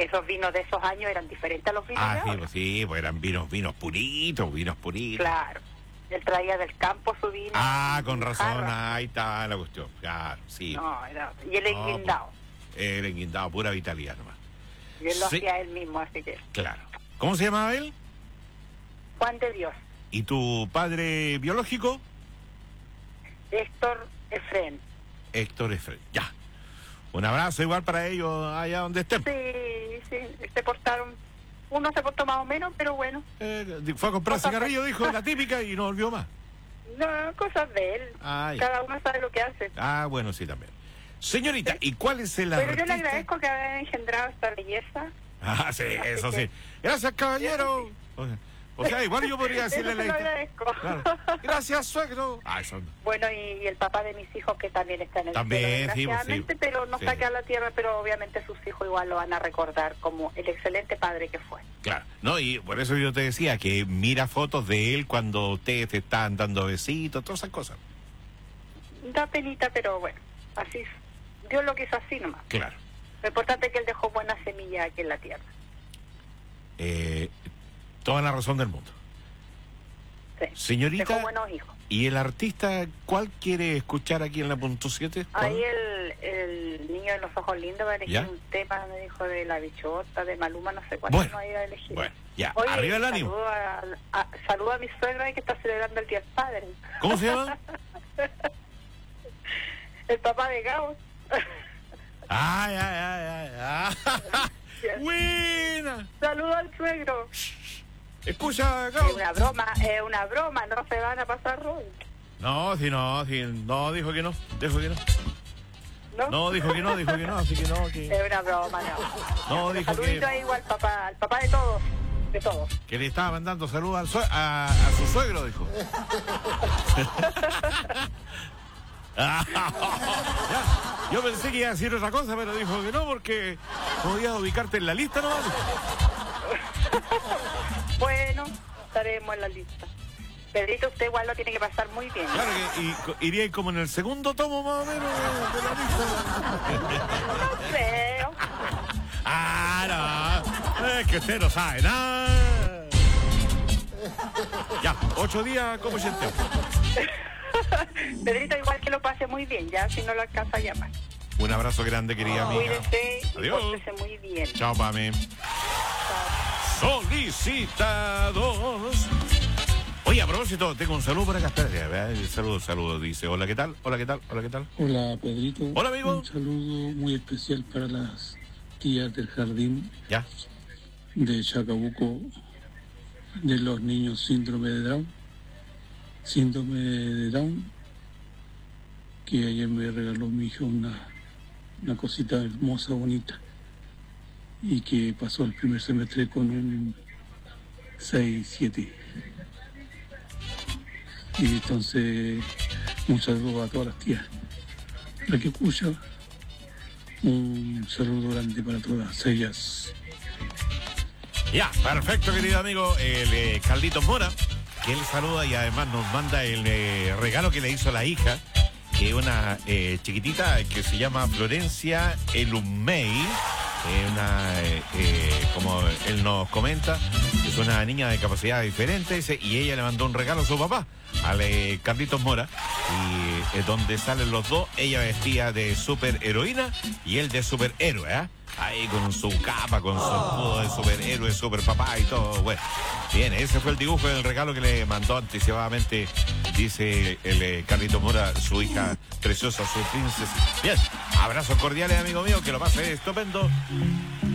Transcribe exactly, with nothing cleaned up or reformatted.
esos vinos de esos años eran diferentes a los vinos Ah, de sí, ahora. pues sí, pues eran vinos, vinos puritos, vinos puritos. Claro. Él traía del campo su vino. Ah, con en razón, jarra. ahí está la cuestión. Claro, sí. No, era, y el No, enguindado. El enguindado, pura vitalidad nomás. Y él lo Sí. hacía él mismo, así que... Claro. ¿Cómo se llamaba él? Juan de Dios, ¿Y tu padre biológico? Héctor Efrén. Héctor Efren. Ya. Un abrazo igual para ellos allá donde estén. Sí, sí, se portaron... Uno se portó más o menos, pero bueno. Eh, fue a comprar Cosas cigarrillo, de- dijo, la típica, y no volvió más. No, cosas de él. Ah, ya. Cada uno sabe lo que hace. Ah, bueno, sí, también. Señorita, ¿y cuál es el Pero yo artista? le agradezco que haya engendrado esta belleza. Ah, sí, eso que- sí. Gracias, caballero. O sea, o sea, igual yo podría Eso decirle se a lo la... agradezco. Claro. Gracias, suegro. Ah, eso no. Bueno, y, y el papá de mis hijos que también está en el También, cielo, sí, pues, desgraciadamente, sí. pero no Sí. está acá a la tierra, pero obviamente sus hijos igual lo van a recordar como el excelente padre que fue. Claro, no, y por eso yo te decía que mira fotos de él cuando ustedes te están dando besitos, todas esas cosas. Da penita, pero bueno, así es. Dios lo quiso así nomás. Claro. Lo importante es que él dejó buena semilla aquí en la tierra. Eh, toda la razón del mundo. Sí. Señorita, Dejó buenos hijos. ¿y el artista cuál quiere escuchar aquí en la punto siete? Ahí el, el niño de los ojos lindos va a elegir ¿Ya? un tema, me dijo, de la bichota, de Maluma, no sé cuál Bueno, no va a ir a elegir. bueno, ya, Oye, arriba el ánimo. Saludo a, a, saludo a mi suegra ahí que está celebrando el Día del Padre. ¿Cómo se llama? El papá de Gabo. Ay, ay, ay, ay, ay. Buena. Saludo al suegro. Escucha, Es Gabo. una broma, es una broma, no se van a pasar rollo. No, si no, si no, dijo que no, dijo que no. ¿No? No, dijo que no, dijo que no, así que no, que, Es una broma, no. no, dijo Saludito que, ahí igual, papá, al papá de todos, de todos. que le estaba mandando saludos al sue- a, a su suegro, dijo. Ya, yo pensé que iba a decir otra cosa, pero dijo que no, porque podías ubicarte en la lista, ¿no? Bueno, estaremos en la lista. Pedrito, usted igual lo tiene que pasar muy bien. Claro que y, co- iría como en el segundo tomo más o menos de, de la lista. No creo. Ah, no, es que usted no sabe nada. Ya, ocho días como gente. Pedrito, igual que lo pase muy bien, ya, si no lo alcanza a llamar. Un abrazo grande, querida amiga. Cuídese y Adiós. pórtese muy bien. Chao, Pame. Solicitados. Oye, a propósito, tengo un saludo por acá. Espérate, a ver, saludo, saludo. Dice, hola, ¿qué tal? Hola, ¿qué tal? Hola, ¿qué tal? Hola Pedrito. Hola, amigo. Un saludo muy especial para las tías del jardín Ya. de Chacabuco de los niños síndrome de Down. Síndrome de Down, que ayer me regaló mi hija una, una cosita hermosa, bonita, y que pasó el primer semestre con un seis siete. Y entonces, un saludo a todas las tías. La que escucha, un saludo grande para todas ellas. Ya, perfecto, querido amigo. El eh, Carlitos Mora, que él saluda y además nos manda el eh, regalo que le hizo la hija, que es una eh, chiquitita que se llama Florencia Elumey. Eh, una, eh, eh, como él nos comenta, es una niña de capacidad diferente, dice, y ella le mandó un regalo a su papá, al eh, Carlitos Mora, y eh, donde salen los dos, ella vestida de superheroína y él de superhéroe, ¿eh? Ahí con su capa, con su escudo de superhéroe, super papá y todo, bueno. Bien, ese fue el dibujo del regalo que le mandó anticipadamente, dice el eh, Carlitos Mora, su hija preciosa, su princesa. Bien, abrazos cordiales, amigo mío, que lo pase estupendo.